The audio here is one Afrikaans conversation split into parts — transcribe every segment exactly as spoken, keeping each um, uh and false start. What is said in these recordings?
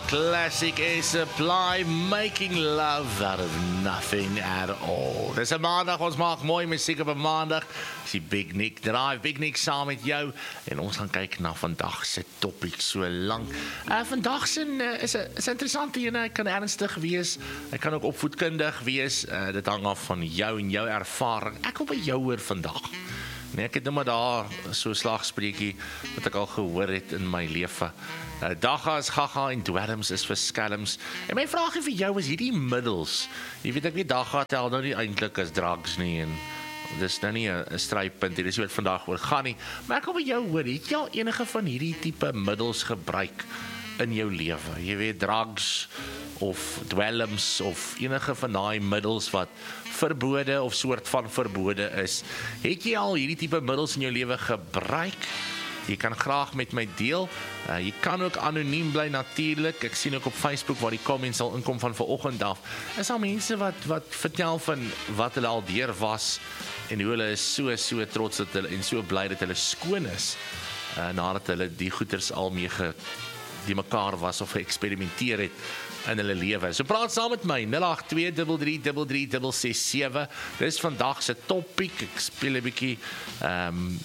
classic Air Supply, making love out of nothing at all. Dis 'n maandag, ons maak mooi musiek op 'n maandag. Dis die Big Nick Drive, Big Nick saam met jou. En ons gaan kyk na vandag se topic so lank. Uh, vandag se uh, is 'n is 'n interessante een, hy kan ernstig wees, hy kan ook opvoedkundig wees. Uh, dit hang af van jou en jou ervaring. Ek wil by jou hoor vandag. Nee, ek het nou maar daar so 'n slagspreekie wat ek al gehoor het in my lewe. Uh, Dagga is gaga en dwelms is vir skelms. En my vraagie vir jou is hierdie middels. Jy weet ek weet Dagga tel nou nie eintlik as drugs nie en dis nou nie 'n strypunt hier, dis wat vandag oor gaan nie. Maar ek wil by jou hoor, het jy al enige van hierdie tipe middels gebruik in jou lewe? Jy weet drugs of dwelms of enige van daai middels wat verbode of soort van verbode is. Het jy al hierdie tipe middels in jou lewe gebruik? Jy kan graag met my deel. Uh, jy kan ook anoniem bly natuurlik. Ek sien ook op Facebook waar die comments al inkom van vanoggend af. Is al mense wat wat vertel van wat hulle al deur was en hoe hulle is so so trots dat hulle en so bly dat hulle skoon is. Uh, nadat hulle die goeters al mee ge die mekaar was of geëksperimenteer het in hulle lewe. So praat saam met my, nul agt twee drie drie drie drie drie ses sewe. Dis vandag se topic. Ek speel 'n bietjie ehm um,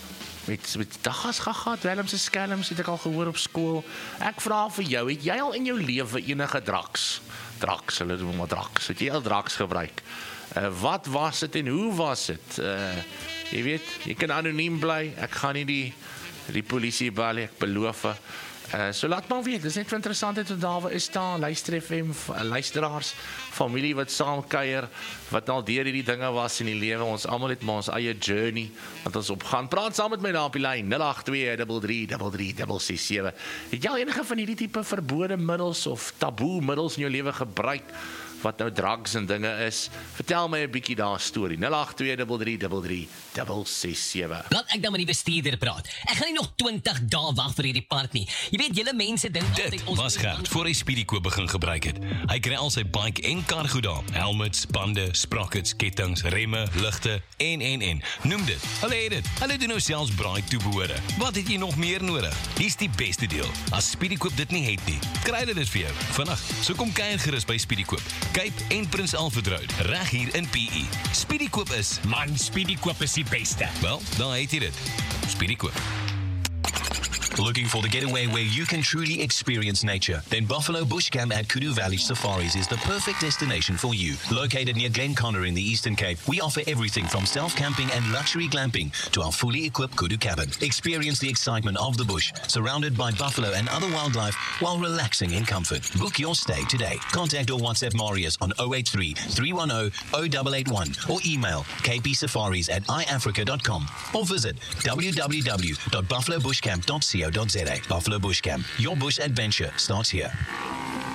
met met daggas gaga, dwelms en skelms het ek al gehoor op skool. Ek vra vir jou, het jy al in jou lewe enige drugs? Drugs, hulle doen maar drugs. Het jy al drugs gebruik? Uh, wat was dit en hoe was dit? Uh, jy weet, jy kan anoniem bly. Ek gaan nie die die polisie bel, ek beloof. Uh, so laat maar weet, dis net interessant het daar is daar luister F M, luisteraars, familie wat saam kuier, wat al deur hierdie dinge was in die lewe. Ons almal het maar ons eie journey wat ons opgaan. Praat saam met my daar op die lyn nul agt twee drie drie drie drie drie ses sewe. Het jy al enige van hierdie tipe verbode middels of taboe middels in jou lewe gebruik wat nou drugs en dinge is? Vertel my 'n bietjie daar storie. nul agt twee drie drie drie drie drie ses sewe. Laat ek dan met die bestuurder praat. Ek gaan nie nog twintig dae wag vir hierdie part nie. Jy weet, julle mense dink Dit was Gert voor hy Speedy Koop begin gebruik het. Hy kry al sy bike en kar goed daar. Helmets, bande, sprockets, kettinge, remme, ligte en en en. Noem dit. Hulle het dit. Hulle doen nou selfs braai toebehore. Wat het jy nog meer nodig? Hier's die beste deel. As Speedy Koop dit nie het nie, kry hulle dit vir jou vandag. So kom kuier gerus by Speedy Koop. Cape en Prins Alfred Road, reg hier in P E. Speedy Koop is, Man, Speedy Koop is die beste. wel, dan het jy dit. Speedy Koop. Looking for the getaway where you can truly experience nature? Then Buffalo Bush Camp at Kudu Valley Safaris is the perfect destination for you. Located near Glenconnor in the Eastern Cape, we offer everything from self-camping and luxury glamping to our fully equipped Kudu cabin. Experience the excitement of the bush, surrounded by buffalo and other wildlife while relaxing in comfort. Book your stay today. Contact or WhatsApp Marius on zero eight three, three one zero, zero eight eight one or email k p safaris at i africa dot com or visit w w w dot buffalo bush camp dot co dot za. Buffalo Bush Camp, your bush adventure starts here.